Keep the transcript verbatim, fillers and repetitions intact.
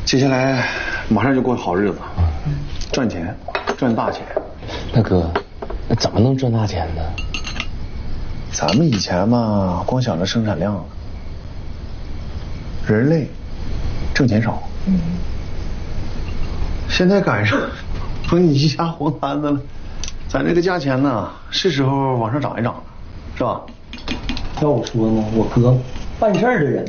接下来马上就过好日子，赚钱，赚大钱。 大哥，那怎么能赚大钱呢？ 咱们以前嘛，光想着生产量，人类挣钱少。嗯。现在赶上逢你一下黄摊子了，咱这个价钱呢，是时候往上涨一涨了，是吧？ 要我说呢，我哥办事儿的人